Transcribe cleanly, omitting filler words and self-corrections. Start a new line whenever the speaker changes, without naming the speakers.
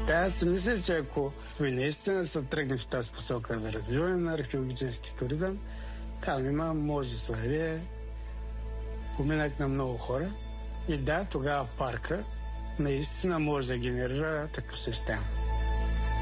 Да, аз си мисля, че ако ви наистина се тръгне в тази посока за развиване на археологически туризъм, там може да поминат на много хора. И да, тогава в парка наистина може да генерира такъв същност.